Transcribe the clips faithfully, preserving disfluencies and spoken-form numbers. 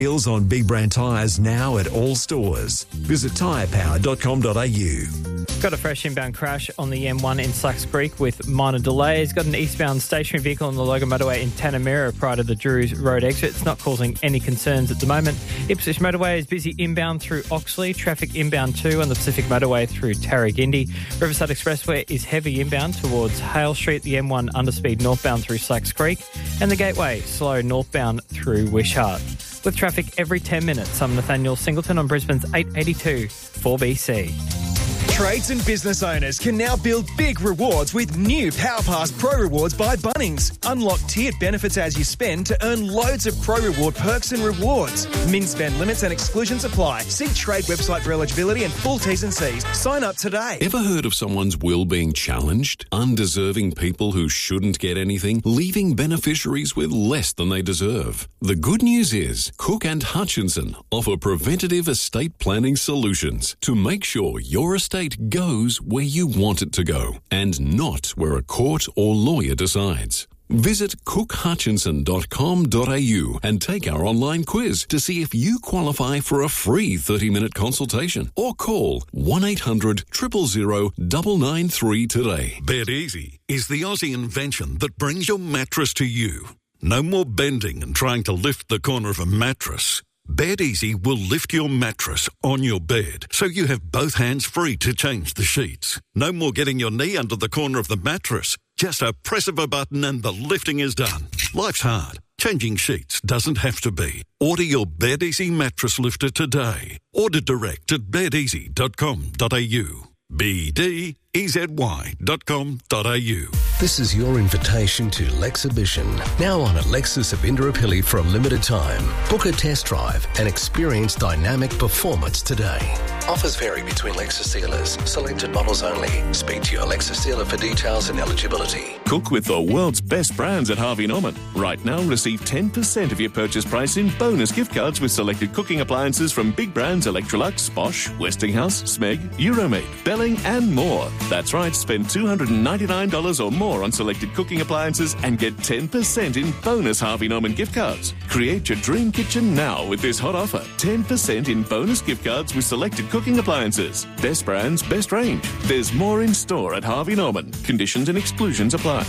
Deals on big brand tyres now at all stores. Visit tyre power dot com dot a u. Got a fresh inbound crash on the M one in Slacks Creek with minor delays. Got an eastbound stationary vehicle on the Logan motorway in Tanamera prior to the Drews Road exit. It's not causing any concerns at the moment. Ipswich motorway is busy inbound through Oxley. Traffic inbound too on the Pacific motorway through Tarragindi. Riverside Expressway is heavy inbound towards Hale Street. The M one underspeed northbound through Slacks Creek. And the Gateway slow northbound through Wishart. With traffic every ten minutes, I'm Nathaniel Singleton on Brisbane's eight eighty-two four B C. Trades and business owners can now build big rewards with new PowerPass Pro Rewards by Bunnings. Unlock tiered benefits as you spend to earn loads of Pro Reward perks and rewards. Min spend limits and exclusions apply. See Trade website for eligibility and full T's and C's. Sign up today. Ever heard of someone's will being challenged? Undeserving people who shouldn't get anything, leaving beneficiaries with less than they deserve. The good news is Cook and Hutchinson offer preventative estate planning solutions to make sure your estate goes where you want it to go and not where a court or lawyer decides. Visit cook hutchinson dot com dot a u and take our online quiz to see if you qualify for a free thirty-minute consultation or call one eight hundred, zero zero zero, nine nine three today. Bed Easy is the Aussie invention that brings your mattress to you. No more bending and trying to lift the corner of a mattress. Bed Easy will lift your mattress on your bed so you have both hands free to change the sheets. No more getting your knee under the corner of the mattress. Just a press of a button and the lifting is done. Life's hard. Changing sheets doesn't have to be. Order your Bed Easy mattress lifter today. Order direct at bed easy dot com dot a u. B D E Z Y dot com dot a u. This is your invitation to Lexhibition, now on at Lexus of Indooroopilly for a limited time. Book a test drive and experience dynamic performance today. Offers vary between Lexus dealers. Selected models only. Speak to your Lexus dealer for details and eligibility. Cook with the world's best brands at Harvey Norman. Right now, receive ten percent of your purchase price in bonus gift cards with selected cooking appliances from big brands Electrolux, Bosch, Westinghouse, Smeg, Euromake, Belling and more. That's right, spend two hundred ninety-nine dollars or more on selected cooking appliances and get ten percent in bonus Harvey Norman gift cards. Create your dream kitchen now with this hot offer. ten percent in bonus gift cards with selected cooking appliances. Best brands, best range. There's more in store at Harvey Norman. Conditions and exclusions apply.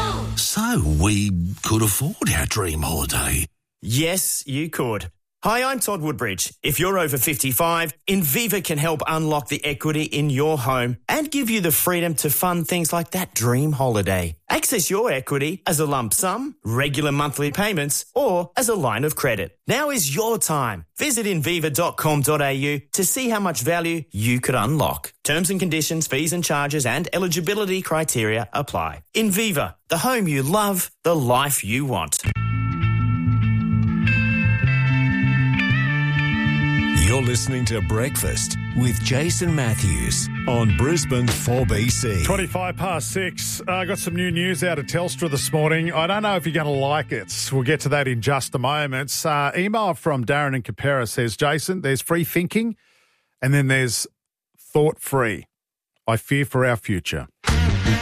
So we could afford our dream holiday. Yes, you could. Hi, I'm Todd Woodbridge. If you're over fifty-five, Inviva can help unlock the equity in your home and give you the freedom to fund things like that dream holiday. Access your equity as a lump sum, regular monthly payments, or as a line of credit. Now is your time. Visit inviva dot com dot a u to see how much value you could unlock. Terms and conditions, fees and charges and eligibility criteria apply. Inviva, the home you love, the life you want. You're listening to Breakfast with Jason Matthews on Brisbane four B C. twenty-five past six. I uh, got some new news out of Telstra this morning. I don't know if you're going to like it. We'll get to that in just a moment. Uh, email from Darren and Capera says, Jason, there's free thinking and then there's thought free. I fear for our future.